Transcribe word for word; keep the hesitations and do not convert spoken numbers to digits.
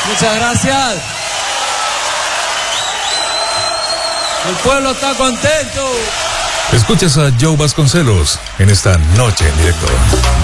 Muchas gracias. El pueblo está contento. Escuchas a Joe Vasconcelos en esta noche en directo.